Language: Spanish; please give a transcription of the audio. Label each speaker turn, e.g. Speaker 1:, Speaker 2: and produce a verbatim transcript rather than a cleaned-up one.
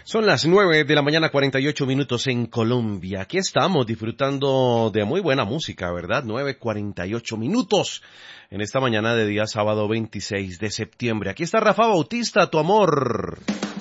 Speaker 1: Son las nueve de la mañana, cuarenta y ocho minutos en Colombia. Aquí estamos disfrutando de muy buena música, ¿verdad? Nueve cuarenta y ocho minutos en esta mañana de día sábado veintiséis de septiembre. Aquí está Rafa Bautista, tu amor.